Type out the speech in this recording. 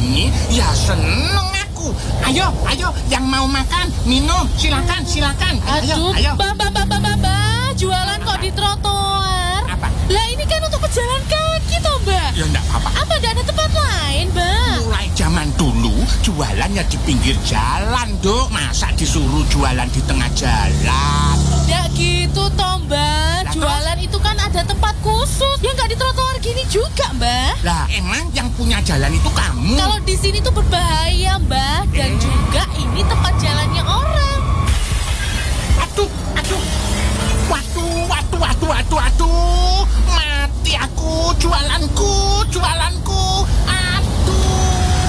gini, ya seneng aku. Ayo, yang mau makan, minum, silakan. Aduh, ayo. Mbak, jualan kok di trotoar? Apa? Lah ini kan untuk pejalan kaki toh, Mbak. Ya enggak apa-apa. Apa enggak ada tempat lain, Mbak? Mulai zaman dulu, jualannya di pinggir jalan, Dok. Masa disuruh jualan di tengah jalan? Enggak gitu toh, Mbak. Lah, Jualan itu kan ada tempat khusus. Ya enggak di trotoar gini juga, Mbak. Lah, emang yang punya jalan itu kamu? Kalau di sini tuh berbahaya, Mbak. Dan juga ini tempat jalannya orang. Aduh. Waduh. Mati aku, jualanku.